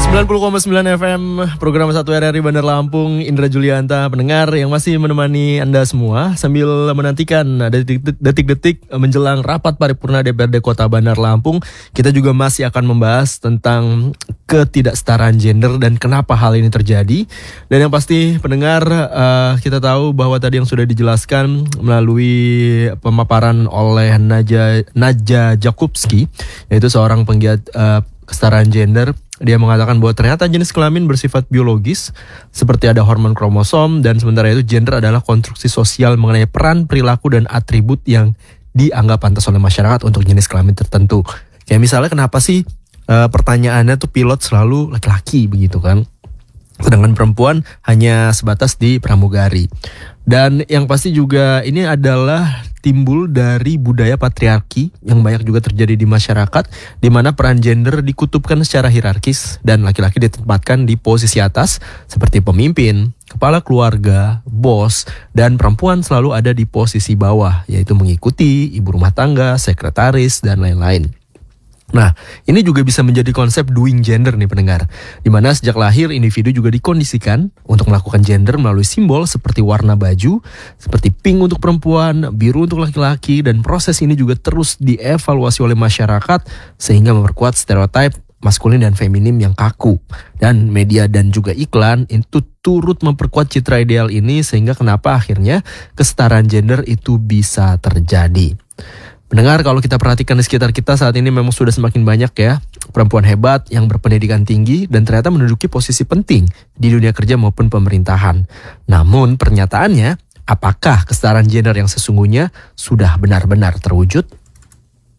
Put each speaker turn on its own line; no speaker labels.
90,9 FM program 1 RRI Bandar Lampung. Indra Julianta, pendengar yang masih menemani Anda semua sambil menantikan detik-detik menjelang rapat paripurna DPRD Kota Bandar Lampung. Kita juga masih akan membahas tentang ketidaksetaraan gender dan kenapa hal ini terjadi. Dan yang pasti pendengar, kita tahu bahwa tadi yang sudah dijelaskan melalui pemaparan oleh Naja Jakubski, yaitu seorang penggiat kesetaraan gender. Dia mengatakan bahwa ternyata jenis kelamin bersifat biologis, seperti ada hormon kromosom, dan sementara itu gender adalah konstruksi sosial mengenai peran, perilaku, dan atribut yang dianggap pantas oleh masyarakat untuk jenis kelamin tertentu. Kayak misalnya kenapa sih pertanyaannya tuh pilot selalu laki-laki begitu kan, sedangkan perempuan hanya sebatas di pramugari. Dan yang pasti juga ini adalah timbul dari budaya patriarki yang banyak juga terjadi di masyarakat, di mana peran gender dikutupkan secara hierarkis dan laki-laki ditempatkan di posisi atas seperti pemimpin, kepala keluarga, bos, dan perempuan selalu ada di posisi bawah, yaitu mengikuti ibu rumah tangga, sekretaris, dan lain-lain. Nah, ini juga bisa menjadi konsep doing gender nih pendengar, di mana sejak lahir individu juga dikondisikan untuk melakukan gender melalui simbol seperti warna baju, seperti pink untuk perempuan, biru untuk laki-laki, dan proses ini juga terus dievaluasi oleh masyarakat sehingga memperkuat stereotip maskulin dan feminim yang kaku. Dan media dan juga iklan itu turut memperkuat citra ideal ini sehingga kenapa akhirnya kesetaraan gender itu bisa terjadi. Mendengar, kalau kita perhatikan di sekitar kita saat ini memang sudah semakin banyak ya perempuan hebat yang berpendidikan tinggi dan ternyata menduduki posisi penting di dunia kerja maupun pemerintahan. Namun pernyataannya, apakah kesetaraan gender yang sesungguhnya sudah benar-benar terwujud?